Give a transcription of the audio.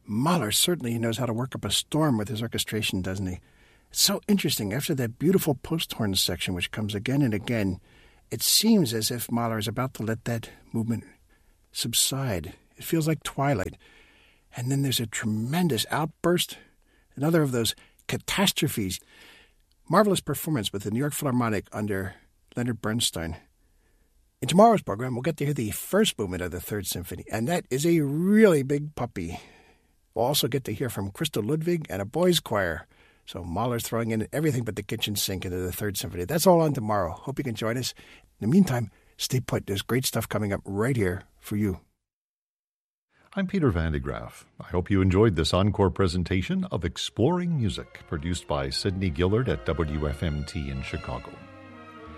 Mahler certainly knows how to work up a storm with his orchestration, doesn't he? It's so interesting. After that beautiful post-horn section, which comes again and again, it seems as if Mahler is about to let that movement subside. It feels like twilight. And then there's a tremendous outburst, another of those catastrophes. Marvelous performance with the New York Philharmonic under Leonard Bernstein. In tomorrow's program, we'll get to hear the first movement of the Third Symphony, and that is a really big puppy. We'll also get to hear from Crystal Ludwig and a boys' choir. So Mahler's throwing in everything but the kitchen sink into the Third Symphony. That's all on tomorrow. Hope you can join us. In the meantime, stay put. There's great stuff coming up right here for you. I'm Peter Van de Graaf. I hope you enjoyed this encore presentation of Exploring Music, produced by Sidney Gillard at WFMT in Chicago.